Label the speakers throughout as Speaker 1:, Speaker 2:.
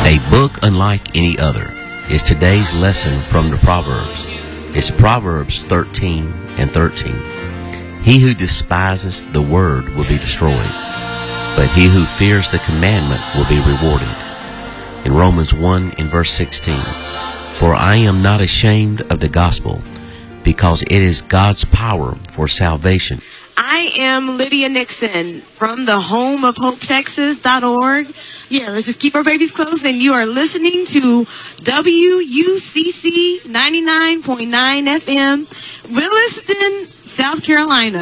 Speaker 1: A book unlike any other is today's lesson from the Proverbs. It's Proverbs 13:13. He who despises the word will be destroyed, but he who fears the commandment will be rewarded. In Romans 1:16, for I am not ashamed of the gospel, because it is God's power for salvation.
Speaker 2: I am Lydia Nixon from the home of HopeTexas.org. Yeah, let's just keep our babies close. And you are listening to WUCC 99.9 FM, Williston, South Carolina.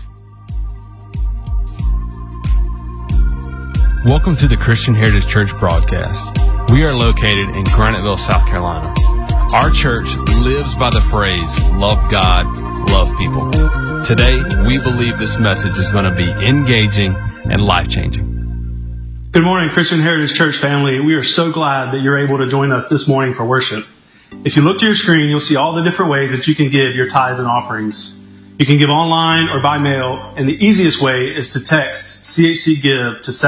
Speaker 3: Welcome to the Christian Heritage Church broadcast. We are located in Graniteville, South Carolina. Our church lives by the phrase, love God, love people. Today, we believe this message is going to be engaging and life-changing.
Speaker 4: Good morning, Christian Heritage Church family. We are so glad that you're able to join us this morning for worship. If you look to your screen, you'll see all the different ways that you can give your tithes and offerings. You can give online or by mail, and the easiest way is to text CHC Give to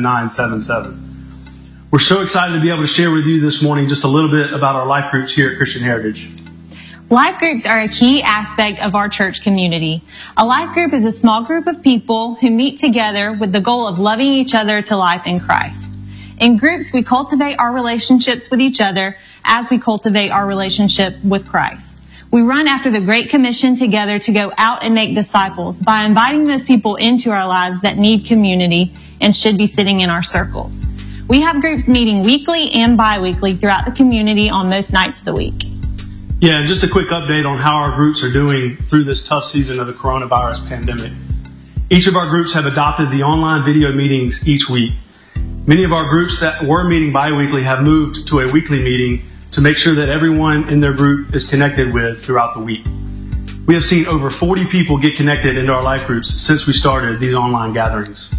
Speaker 4: 77977. We're so excited to be able to share with you this morning just a little bit about our life groups here at Christian Heritage.
Speaker 5: Life groups are a key aspect of our church community. A life group is a small group of people who meet together with the goal of loving each other to life in Christ. In groups, we cultivate our relationships with each other as we cultivate our relationship with Christ. We run after the Great Commission together to go out and make disciples by inviting those people into our lives that need community and should be sitting in our circles. We have groups meeting weekly and bi-weekly throughout the community on most nights of the week.
Speaker 4: Yeah, and just a quick update on how our groups are doing through this tough season of the coronavirus pandemic. Each of our groups have adopted the online video meetings each week. Many of our groups that were meeting bi-weekly have moved to a weekly meeting to make sure that everyone in their group is connected with throughout the week. We have seen over 40 people get connected into our life groups since we started these online gatherings.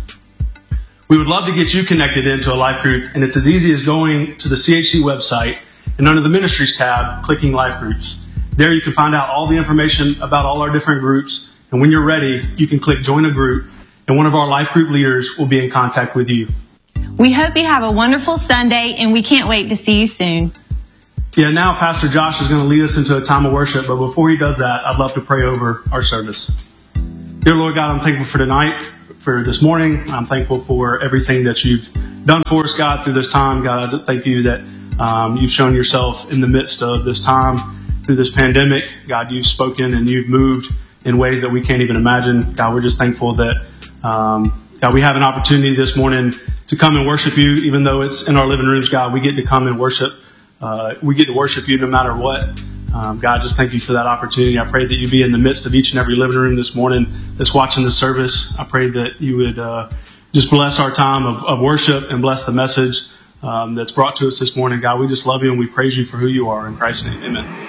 Speaker 4: We would love to get you connected into a life group, and it's as easy as going to the CHC website and under the Ministries tab, clicking Life Groups. There you can find out all the information about all our different groups, and when you're ready, you can click Join a Group, and one of our life group leaders will be in contact with you.
Speaker 5: We hope you have a wonderful Sunday, and we can't wait to see you soon.
Speaker 4: Yeah, now Pastor Josh is going to lead us into a time of worship, but before he does that, I'd love to pray over our service. Dear Lord God, I'm thankful for tonight, for this morning. I'm thankful for everything that you've done for us, God, through this time. God, I thank you that you've shown yourself in the midst of this time, through this pandemic. God, you've spoken and you've moved in ways that we can't even imagine. God, we're just thankful that God, we have an opportunity this morning to come and worship you, even though it's in our living rooms. God, we get to come and worship. We get to worship you no matter what. God, just thank you for that opportunity. I pray that you be in the midst of each and every living room this morning that's watching the service. I pray that you would just bless our time of worship and bless the message that's brought to us this morning. God, we just love you and we praise you for who you are. In Christ's name, amen.